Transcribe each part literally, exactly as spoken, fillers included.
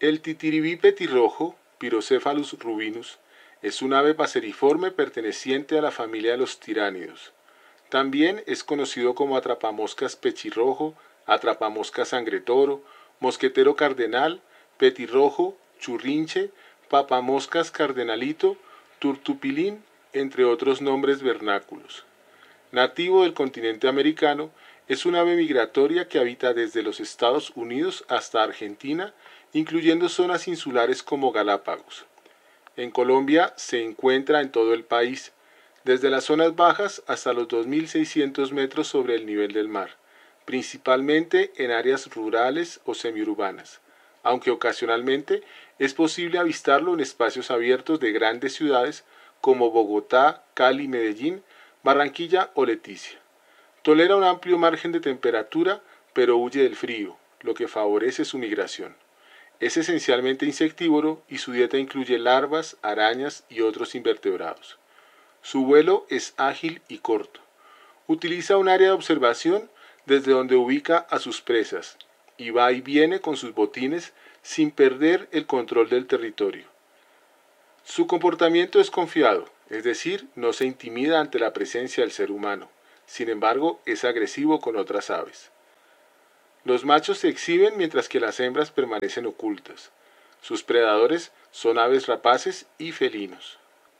El titiribí petirrojo, Pyrocephalus rubinus, es un ave paseriforme perteneciente a la familia de los tiránidos. También es conocido como atrapamoscas pechirrojo, atrapamoscas sangretoro, mosquetero cardenal, petirrojo, churrinche, papamoscas cardenalito, turtupilín, entre otros nombres vernáculos. Nativo del continente americano, es un ave migratoria que habita desde los Estados Unidos hasta Argentina, incluyendo zonas insulares como Galápagos. En Colombia se encuentra en todo el país, desde las zonas bajas hasta los dos mil seiscientos metros sobre el nivel del mar, principalmente en áreas rurales o semiurbanas, aunque ocasionalmente es posible avistarlo en espacios abiertos de grandes ciudades como Bogotá, Cali, Medellín, Barranquilla o Leticia. Tolera un amplio margen de temperatura, pero huye del frío, lo que favorece su migración. Es esencialmente insectívoro y su dieta incluye larvas, arañas y otros invertebrados. Su vuelo es ágil y corto. Utiliza un área de observación desde donde ubica a sus presas y va y viene con sus botines sin perder el control del territorio. Su comportamiento es confiado, es decir, no se intimida ante la presencia del ser humano. Sin embargo, es agresivo con otras aves. Los machos se exhiben mientras que las hembras permanecen ocultas. Sus predadores son aves rapaces y felinos.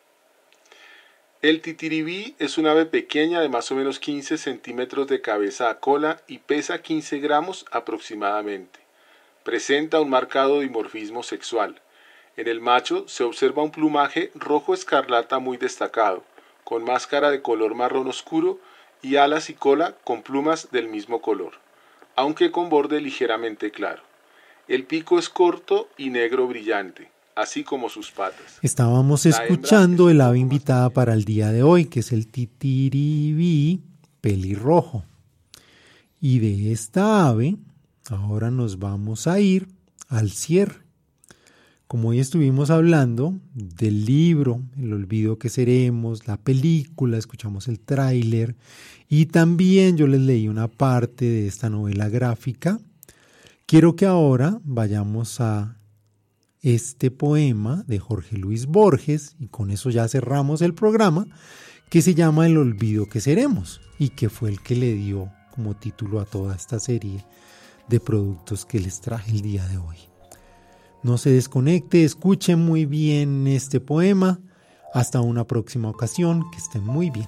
El titiribí es una ave pequeña de más o menos quince centímetros de cabeza a cola y pesa quince gramos aproximadamente. Presenta un marcado dimorfismo sexual. En el macho se observa un plumaje rojo escarlata muy destacado, con máscara de color marrón oscuro y alas y cola con plumas del mismo color, aunque con borde ligeramente claro. El pico es corto y negro brillante, así como sus patas. Estábamos escuchando el ave invitada para el día de hoy, que es el titiribí pelirrojo. Y de esta ave, ahora nos vamos a ir al cierre. Como hoy estuvimos hablando del libro, El olvido que seremos, la película, escuchamos el tráiler y también yo les leí una parte de esta novela gráfica, quiero que ahora vayamos a este poema de Jorge Luis Borges, y con eso ya cerramos el programa, que se llama El olvido que seremos, y que fue el que le dio como título a toda esta serie de productos que les traje el día de hoy. No se desconecte, escuchen muy bien este poema. Hasta una próxima ocasión, que estén muy bien.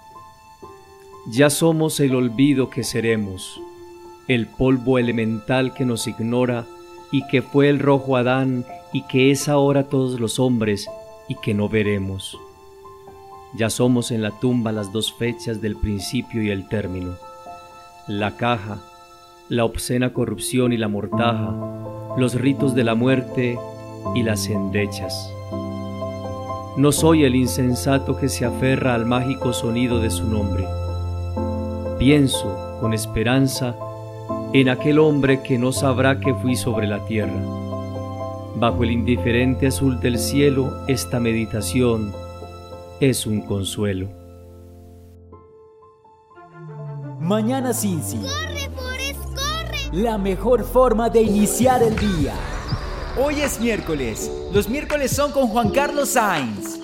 Ya somos el olvido que seremos, el polvo elemental que nos ignora y que fue el rojo Adán y que es ahora todos los hombres y que no veremos. Ya somos en la tumba las dos fechas del principio y el término, la caja, la obscena corrupción y la mortaja, los ritos de la muerte y las endechas. No soy el insensato que se aferra al mágico sonido de su nombre. Pienso, con esperanza, en aquel hombre que no sabrá que fui sobre la tierra. Bajo el indiferente azul del cielo, esta meditación es un consuelo. Mañana Cincy. ¡Corre, Forrest, corre! La mejor forma de iniciar el día. Hoy es miércoles. Los miércoles son con Juan Carlos Sainz.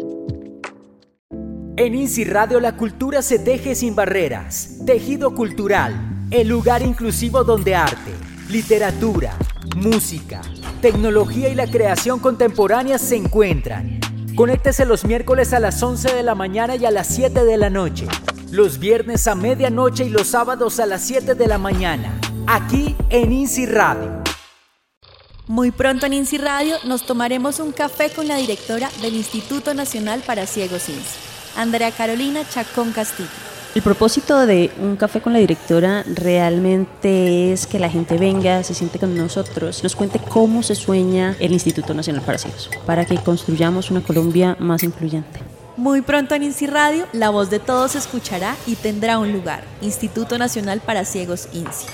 En INSI Radio la cultura se teje sin barreras. Tejido cultural, el lugar inclusivo donde arte, literatura, música, tecnología y la creación contemporánea se encuentran. Conéctese los miércoles a las once de la mañana y a las siete de la noche. Los viernes a medianoche y los sábados a las siete de la mañana. Aquí en INSI Radio. Muy pronto en INSI Radio nos tomaremos un café con la directora del Instituto Nacional para Ciegos INSI, Andrea Carolina Chacón Castillo. El propósito de un café con la directora realmente es que la gente venga, se siente con nosotros, nos cuente cómo se sueña el Instituto Nacional para Ciegos, para que construyamos una Colombia más incluyente. Muy pronto en INSI Radio, la voz de todos se escuchará y tendrá un lugar. Instituto Nacional para Ciegos INSI.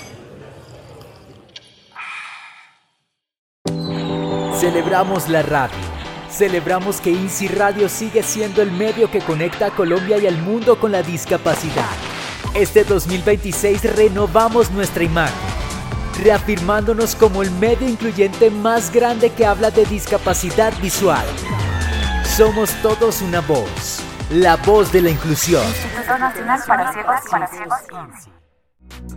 Celebramos la radio. Celebramos que INSI Radio sigue siendo el medio que conecta a Colombia y al mundo con la discapacidad. Este dos mil veintiséis renovamos nuestra imagen. reafirmándonos como el medio incluyente más grande que habla de discapacidad visual. Somos todos una voz, la voz de la inclusión. Instituto Nacional para Ciegos y Sordos.